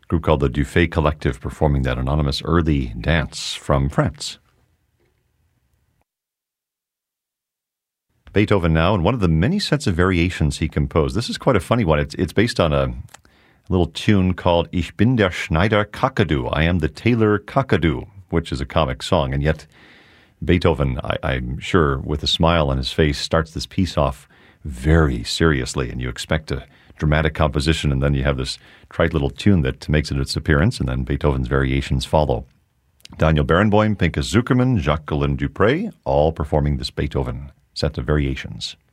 group called the Dufay Collective performing that anonymous early dance from France. Beethoven now, and one of the many sets of variations he composed. This is quite a funny one. It's based on a little tune called Ich bin der Schneider Kakadu. I am the tailor Kakadu, which is a comic song. And yet Beethoven, I'm sure, with a smile on his face, starts this piece off very seriously. And you expect a dramatic composition, and then you have this trite little tune that makes its appearance, and then Beethoven's variations follow. Daniel Barenboim, Pinchas Zukerman, Jacqueline Dupre, all performing this Beethoven set of variations.